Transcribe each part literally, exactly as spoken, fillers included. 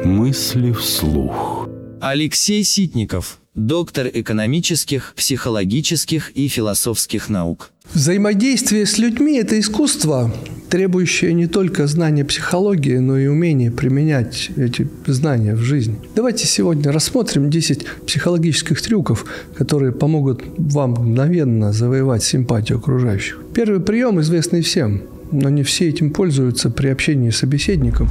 Мысли вслух. Алексей Ситников, доктор экономических, психологических и философских наук. Взаимодействие с людьми – это искусство, требующее не только знания психологии, но и умения применять эти знания в жизни. Давайте сегодня рассмотрим десять психологических трюков, которые помогут вам мгновенно завоевать симпатию окружающих. Первый прием известный всем, но не все этим пользуются при общении с собеседником.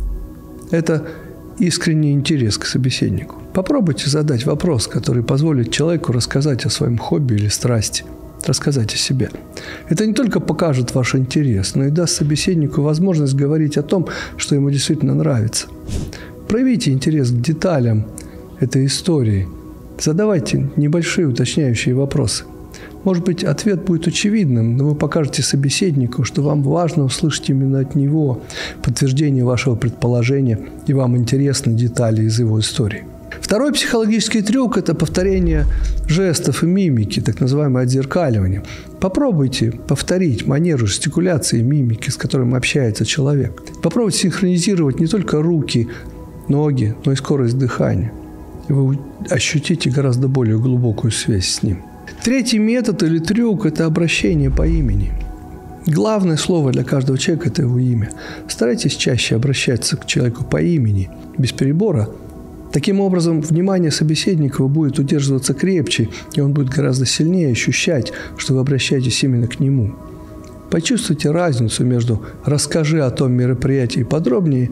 Это искренний интерес к собеседнику. Попробуйте задать вопрос, который позволит человеку рассказать о своем хобби или страсти, рассказать о себе. Это не только покажет ваш интерес, но и даст собеседнику возможность говорить о том, что ему действительно нравится. Проявите интерес к деталям этой истории. Задавайте небольшие уточняющие вопросы. Может быть, ответ будет очевидным, но вы покажете собеседнику, что вам важно услышать именно от него подтверждение вашего предположения, и вам интересны детали из его истории. Второй психологический трюк – это повторение жестов и мимики, так называемое отзеркаливание. Попробуйте повторить манеру жестикуляции и мимики, с которым общается человек. Попробуйте синхронизировать не только руки, ноги, но и скорость дыхания. И вы ощутите гораздо более глубокую связь с ним. Третий метод или трюк – это обращение по имени. Главное слово для каждого человека – это его имя. Старайтесь чаще обращаться к человеку по имени, без перебора. Таким образом, внимание собеседника будет удерживаться крепче, и он будет гораздо сильнее ощущать, что вы обращаетесь именно к нему. Почувствуйте разницу между «расскажи о том мероприятии подробнее»,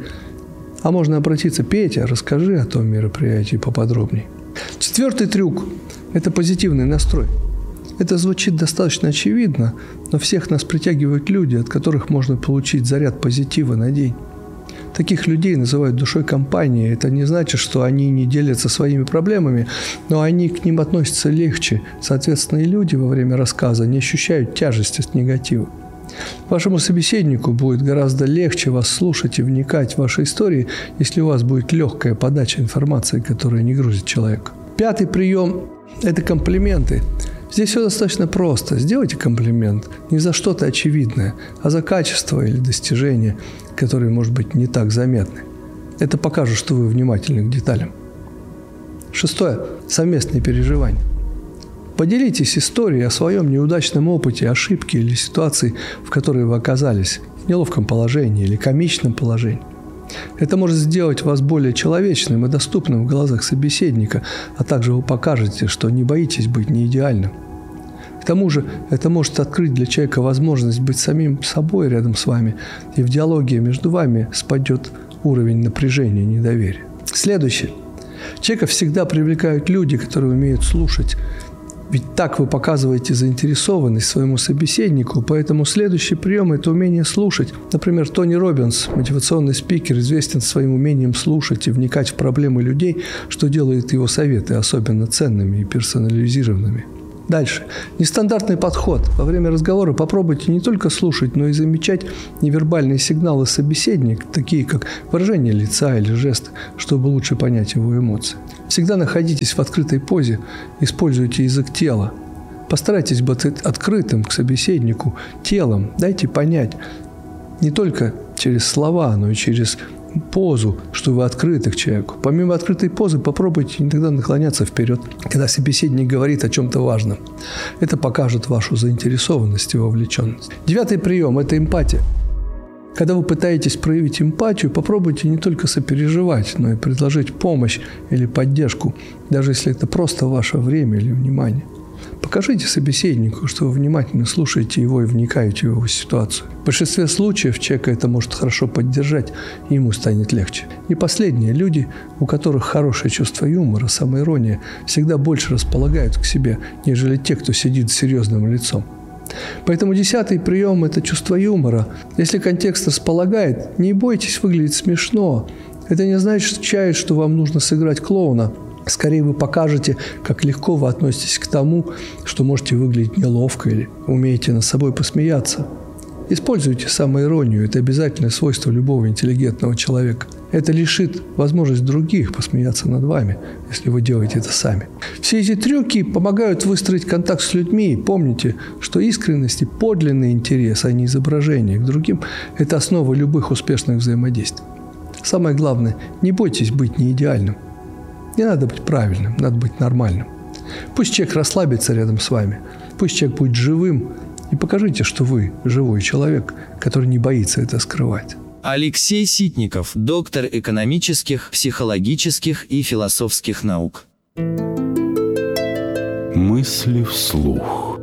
а можно обратиться «Петя, расскажи о том мероприятии поподробнее». Четвертый трюк – это позитивный настрой. Это звучит достаточно очевидно, но всех нас притягивают люди, от которых можно получить заряд позитива на день. Таких людей называют душой компании. Это не значит, что они не делятся своими проблемами, но они к ним относятся легче. Соответственно, и люди во время рассказа не ощущают тяжести от негатива. Вашему собеседнику будет гораздо легче вас слушать и вникать в ваши истории, если у вас будет легкая подача информации, которая не грузит человека. Пятый прием – это комплименты. Здесь все достаточно просто. Сделайте комплимент не за что-то очевидное, а за качество или достижение, которые, может быть, не так заметны. Это покажет, что вы внимательны к деталям. Шестое – совместные переживания. Поделитесь историей о своем неудачном опыте, ошибке или ситуации, в которой вы оказались, в неловком положении или комичном положении. Это может сделать вас более человечным и доступным в глазах собеседника, а также вы покажете, что не боитесь быть неидеальным. К тому же это может открыть для человека возможность быть самим собой рядом с вами, и в диалоге между вами спадет уровень напряжения и недоверия. Следующее. Человека всегда привлекают люди, которые умеют слушать. Ведь так вы показываете заинтересованность своему собеседнику, поэтому следующий прием – это умение слушать. Например, Тони Роббинс, мотивационный спикер, известен своим умением слушать и вникать в проблемы людей, что делает его советы особенно ценными и персонализированными. Дальше. Нестандартный подход. Во время разговора попробуйте не только слушать, но и замечать невербальные сигналы собеседника, такие как выражение лица или жесты, чтобы лучше понять его эмоции. Всегда находитесь в открытой позе, используйте язык тела. Постарайтесь быть открытым к собеседнику телом, дайте понять не только через слова, но и через позу, что вы открыты к человеку. Помимо открытой позы, попробуйте иногда наклоняться вперед, когда собеседник говорит о чем-то важном. Это покажет вашу заинтересованность и вовлеченность. Девятый прием – это эмпатия. Когда вы пытаетесь проявить эмпатию, попробуйте не только сопереживать, но и предложить помощь или поддержку, даже если это просто ваше время или внимание. Покажите собеседнику, что вы внимательно слушаете его и вникаете в его ситуацию. В большинстве случаев человека это может хорошо поддержать, и ему станет легче. И последнее. Люди, у которых хорошее чувство юмора, самоирония, всегда больше располагают к себе, нежели те, кто сидит с серьезным лицом. Поэтому десятый прием – это чувство юмора. Если контекст располагает, не бойтесь выглядеть смешно. Это не означает, что вам нужно сыграть клоуна. Скорее вы покажете, как легко вы относитесь к тому, что можете выглядеть неловко или умеете над собой посмеяться. Используйте самоиронию. Это обязательное свойство любого интеллигентного человека. Это лишит возможность других посмеяться над вами, если вы делаете это сами. Все эти трюки помогают выстроить контакт с людьми. Помните, что искренность и подлинный интерес, а не изображение к другим – это основа любых успешных взаимодействий. Самое главное, не бойтесь быть не идеальным. Не надо быть правильным, надо быть нормальным. Пусть человек расслабится рядом с вами, пусть человек будет живым, и покажите, что вы живой человек, который не боится это скрывать. Алексей Ситников, доктор экономических, психологических и философских наук. Мысли вслух.